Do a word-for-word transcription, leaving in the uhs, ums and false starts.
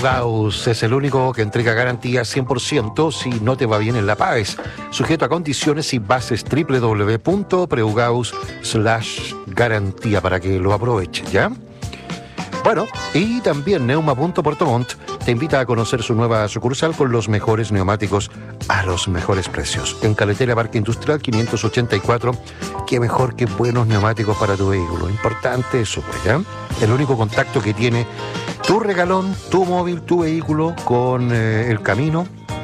Preugaus es el único que entrega garantía cien por ciento si no te va bien en la PAES. Sujeto a condiciones y bases doble u doble u doble u punto preugaus slash garantía para que lo aproveches, ¿ya? Bueno, y también Neuma punto Puerto Montt te invita a conocer su nueva sucursal con los mejores neumáticos a los mejores precios. En Carretera Parque Industrial quinientos ochenta y cuatro, qué mejor que buenos neumáticos para tu vehículo. Importante eso, pues, ¿ya? El único contacto que tiene tu regalón, tu móvil, tu vehículo con eh, el camino